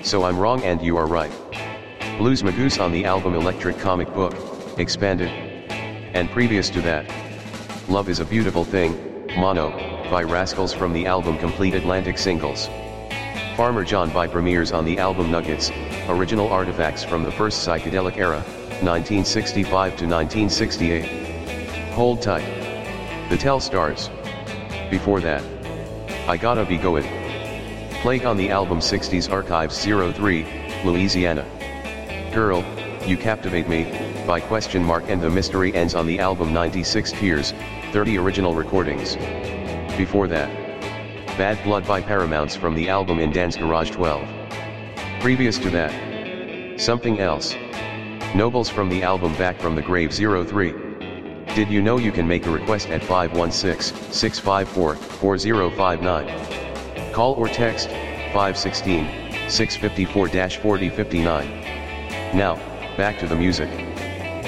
So I'm wrong and you are right. Blues Magoose on the album Electric Comic Book, Expanded. And previous to that, Love is a Beautiful Thing, Mono, by Rascals from the album Complete Atlantic Singles. Farmer John by Premiers on the album Nuggets, original artifacts from the first psychedelic era, 1965 to 1968. Hold Tight. The Telsstars. Before that, I Gotta Be Goin'. Plague on the album 60s Archives 03, Louisiana. Girl, You Captivate Me, by Question Mark and The Mystery Ends on the album 96 Tears, 30 original recordings. Before that, Bad Blood by Paramounts from the album In Dan's Garage 12. Previous to that, Something Else. Nobles from the album Back from the Grave 03. Did you know you can make a request at 516-654-4059? Call or text 516-654-4059. Now, back to the music.